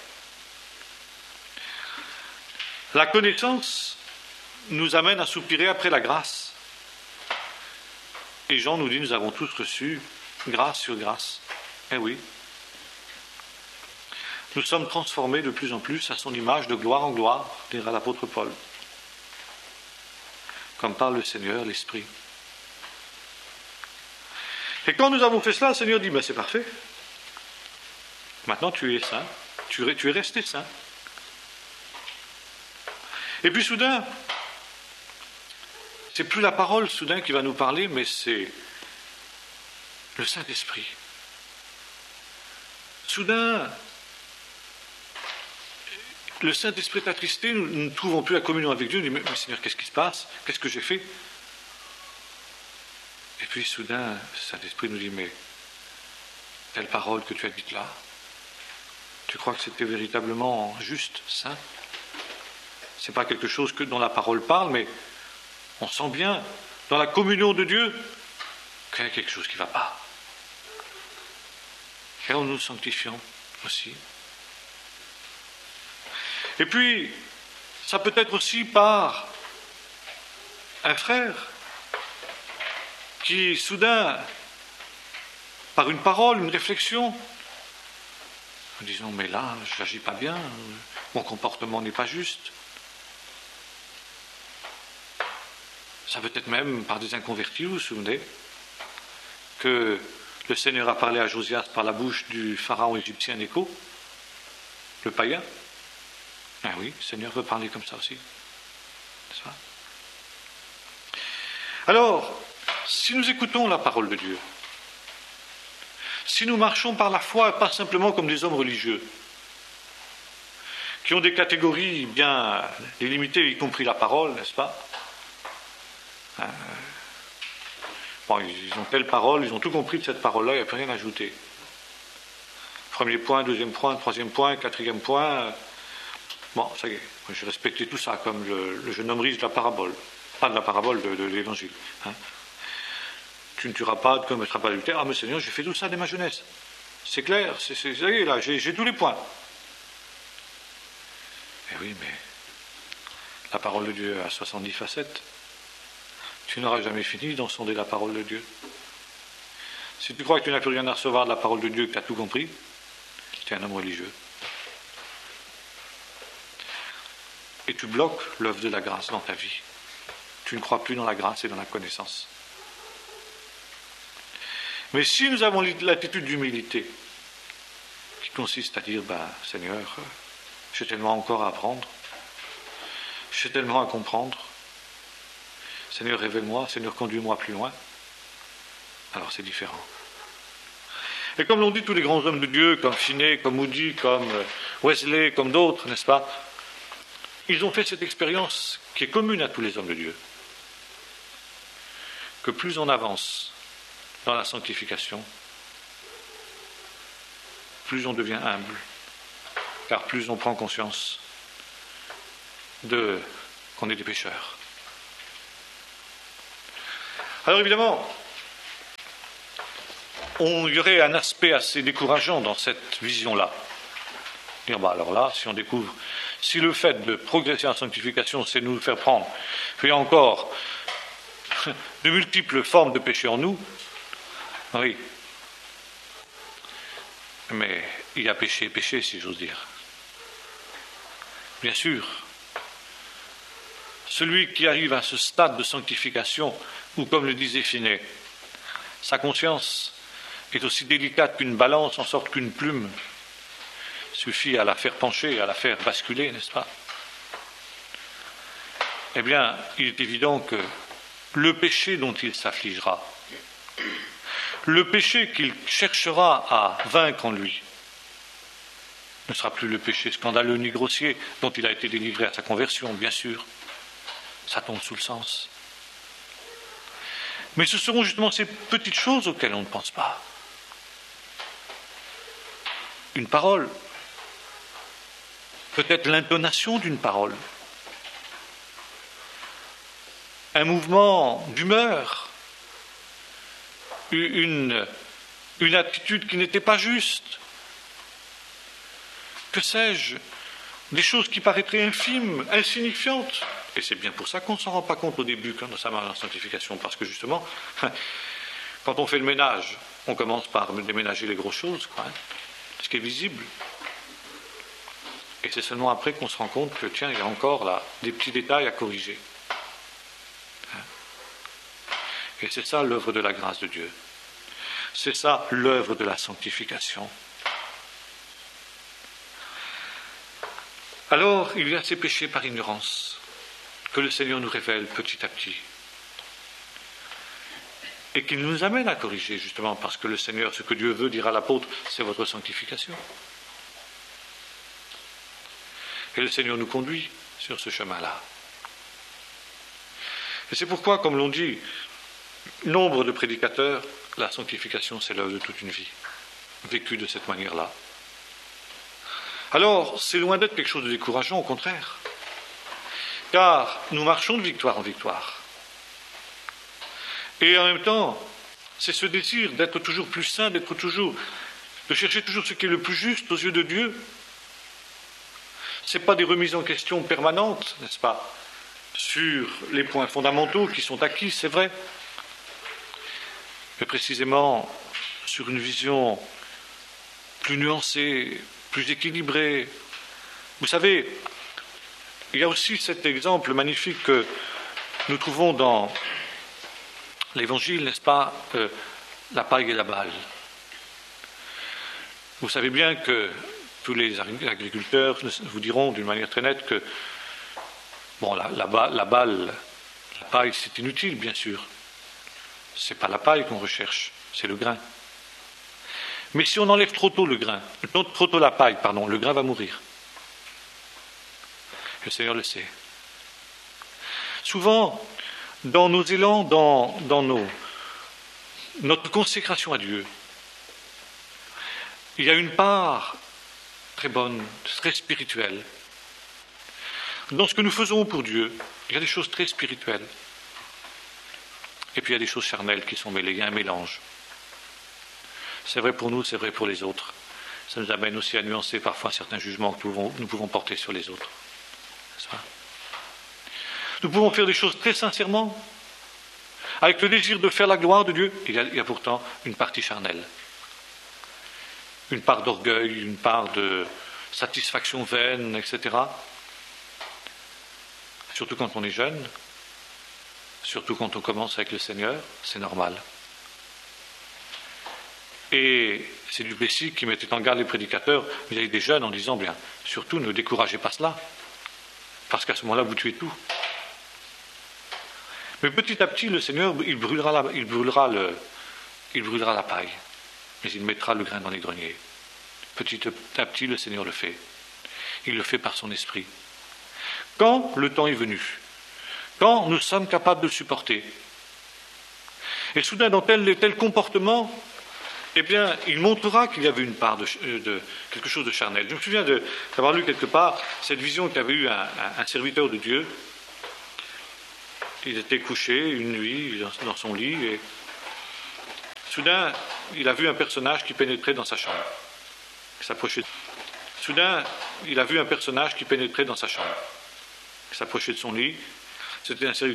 La connaissance nous amène à soupirer après la grâce. Et Jean nous dit, nous avons tous reçu grâce sur grâce. Eh oui. Nous sommes transformés de plus en plus à son image de gloire en gloire, dira l'apôtre Paul. Comme parle le Seigneur, l'Esprit. Et quand nous avons fait cela, le Seigneur dit, ben c'est parfait. Maintenant tu es saint, tu es, tu es resté saint. Et puis soudain, c'est plus la parole soudain qui va nous parler, mais c'est le Saint-Esprit. Soudain, le Saint-Esprit est attristé, nous ne trouvons plus la communion avec Dieu, nous disons, mais Seigneur, qu'est-ce qui se passe? Qu'est-ce que j'ai fait? Et puis soudain, le Saint-Esprit nous dit, mais telle parole que tu as dite là, tu crois que c'était véritablement juste, saint? Ce n'est pas quelque chose que, dont la parole parle, mais on sent bien, dans la communion de Dieu, qu'il y a quelque chose qui ne va pas. Et nous nous sanctifions aussi. Et puis, ça peut être aussi par un frère qui, soudain, par une parole, une réflexion, en disant, mais là, je n'agis pas bien, mon comportement n'est pas juste. Ça peut être même par des inconvertis, vous vous souvenez, que le Seigneur a parlé à Josias par la bouche du pharaon égyptien Nécho, le païen. Ah oui, le Seigneur veut parler comme ça aussi. N'est-ce pas? Alors, si nous écoutons la parole de Dieu, si nous marchons par la foi, pas simplement comme des hommes religieux, qui ont des catégories bien délimitées, y compris la parole, n'est-ce pas? euh, Bon, ils ont telle parole, ils ont tout compris de cette parole-là, il n'y a plus rien à ajouter. Premier point, deuxième point, troisième point, quatrième point. Bon, ça y est, je respectais tout ça, comme le, le jeune homme riche de la parabole. Pas de la parabole, de, de l'évangile. Hein. Tu ne tueras pas, tu ne commettras pas d'adultère. Ah, mais Seigneur, j'ai fait tout ça dès ma jeunesse. C'est clair, c'est, c'est, ça y est, là, j'ai, j'ai tous les points. Eh oui, mais la parole de Dieu a soixante-dix facettes. Tu n'auras jamais fini d'en sonder la parole de Dieu. Si tu crois que tu n'as plus rien à recevoir de la parole de Dieu, que tu as tout compris, tu es un homme religieux. Et tu bloques l'œuvre de la grâce dans ta vie. Tu ne crois plus dans la grâce et dans la connaissance. Mais si nous avons l'attitude d'humilité, qui consiste à dire, ben, Seigneur, j'ai tellement encore à apprendre, j'ai tellement à comprendre, Seigneur, révèle-moi, Seigneur, conduis-moi plus loin, alors c'est différent. Et comme l'ont dit tous les grands hommes de Dieu, comme Finney, comme Moody, comme Wesley, comme d'autres, n'est-ce pas? Ils ont fait cette expérience qui est commune à tous les hommes de Dieu. Que plus on avance dans la sanctification, plus on devient humble, car plus on prend conscience de qu'on est des pécheurs. Alors évidemment, on, il y aurait un aspect assez décourageant dans cette vision-là. Dire, bah alors là, si on découvre, si le fait de progresser en sanctification, c'est de nous faire prendre, puis encore, de multiples formes de péché en nous, oui. Mais il y a péché et péché, si j'ose dire. Bien sûr, celui qui arrive à ce stade de sanctification, où, comme le disait Finet, sa conscience est aussi délicate qu'une balance, en sorte qu'une plume suffit à la faire pencher, à la faire basculer, n'est-ce pas? Eh bien, il est évident que le péché dont il s'affligera, le péché qu'il cherchera à vaincre en lui, ne sera plus le péché scandaleux ni grossier dont il a été délivré à sa conversion, bien sûr. Ça tombe sous le sens. Mais ce seront justement ces petites choses auxquelles on ne pense pas. Une parole, peut-être l'intonation d'une parole, un mouvement d'humeur, une, une attitude qui n'était pas juste, que sais-je, des choses qui paraîtraient infimes, insignifiantes. Et c'est bien pour ça qu'on ne s'en rend pas compte au début quand ça marche en sanctification, parce que justement, quand on fait le ménage, on commence par déménager les grosses choses, quoi, hein, ce qui est visible. Et c'est seulement après qu'on se rend compte que, tiens, il y a encore là des petits détails à corriger. Et c'est ça l'œuvre de la grâce de Dieu. C'est ça l'œuvre de la sanctification. Alors, il y a ces péchés par ignorance que le Seigneur nous révèle petit à petit et qu'il nous amène à corriger, justement, parce que le Seigneur, ce que Dieu veut, dire à l'apôtre, c'est votre sanctification. Et le Seigneur nous conduit sur ce chemin-là. Et c'est pourquoi, comme l'on dit, nombre de prédicateurs, la sanctification, c'est l'œuvre de toute une vie, vécue de cette manière-là. Alors, c'est loin d'être quelque chose de décourageant, au contraire. Car nous marchons de victoire en victoire. Et en même temps, c'est ce désir d'être toujours plus saint, d'être toujours, de chercher toujours ce qui est le plus juste aux yeux de Dieu. Ce n'est pas des remises en question permanentes, n'est-ce pas, sur les points fondamentaux qui sont acquis, c'est vrai, mais précisément sur une vision plus nuancée, plus équilibrée. Vous savez, il y a aussi cet exemple magnifique que nous trouvons dans l'Évangile, n'est-ce pas, euh, la paille et la balle. Vous savez bien que tous les agriculteurs vous diront d'une manière très nette que bon, la, la, la balle, la paille, c'est inutile, bien sûr. Ce n'est pas la paille qu'on recherche, c'est le grain. Mais si on enlève trop tôt le grain, trop tôt la paille, pardon, le grain va mourir. Le Seigneur le sait. Souvent, dans nos élans, dans, dans nos, notre consécration à Dieu, il y a une part très bonne, très spirituelle. Dans ce que nous faisons pour Dieu, il y a des choses très spirituelles. Et puis il y a des choses charnelles qui sont mêlées, il y a un mélange. C'est vrai pour nous, c'est vrai pour les autres. Ça nous amène aussi à nuancer parfois certains jugements que nous pouvons, nous pouvons porter sur les autres. N'est-ce pas ? Nous pouvons faire des choses très sincèrement, avec le désir de faire la gloire de Dieu. Il y a, il y a pourtant une partie charnelle. Une part d'orgueil, une part de satisfaction vaine, et cetera. Surtout quand on est jeune, surtout quand on commence avec le Seigneur, c'est normal. Et c'est du Plessis qui mettait en garde les prédicateurs vis-à-vis des jeunes en disant, bien, surtout ne découragez pas cela, parce qu'à ce moment-là, vous tuez tout. Mais petit à petit, le Seigneur, il brûlera la, il brûlera le, il brûlera la paille, mais il mettra le grain dans les greniers. Petit à petit, le Seigneur le fait. Il le fait par son esprit. Quand le temps est venu, quand nous sommes capables de le supporter, et soudain, dans tel et tel comportement, eh bien, il montrera qu'il y avait une part de, de quelque chose de charnel. Je me souviens de, d'avoir lu quelque part cette vision qu'avait eue un, un, un serviteur de Dieu, il était couché une nuit dans son lit et soudain, il a vu un personnage qui pénétrait dans sa chambre. Il s'approchait. Soudain, il a vu un personnage qui pénétrait dans sa chambre. Il s'approchait de son lit. C'était un serviteur